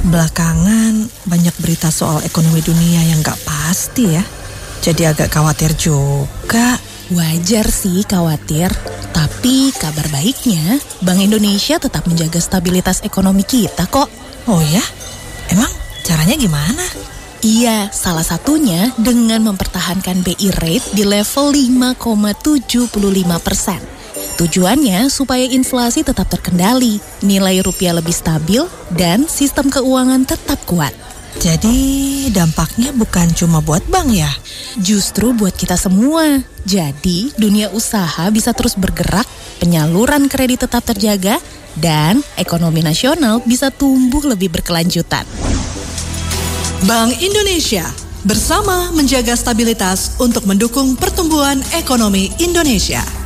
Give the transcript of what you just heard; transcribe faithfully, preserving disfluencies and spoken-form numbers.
Belakangan banyak berita soal ekonomi dunia yang gak pasti ya. Jadi agak khawatir juga. Wajar sih khawatir, tapi kabar baiknya Bank Indonesia tetap menjaga stabilitas ekonomi kita kok. Oh ya? Emang caranya gimana? Iya, salah satunya dengan mempertahankan B I rate di level lima koma tujuh lima persen. Tujuannya supaya inflasi tetap terkendali, nilai rupiah lebih stabil, dan sistem keuangan tetap kuat. Jadi dampaknya bukan cuma buat bank ya? Justru buat kita semua. Jadi dunia usaha bisa terus bergerak, penyaluran kredit tetap terjaga, dan ekonomi nasional bisa tumbuh lebih berkelanjutan. Bank Indonesia bersama menjaga stabilitas untuk mendukung pertumbuhan ekonomi Indonesia.